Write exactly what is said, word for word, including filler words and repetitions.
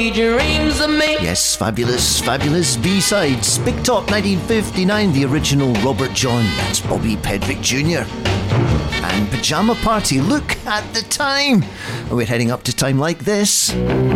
he dreams of me. Yes, fabulous, fabulous B-sides. Big Top nineteen fifty-nine, the original Robert John. That's Bobby Pedrick Junior And Pyjama Party, look at the time. We're heading up to time like this.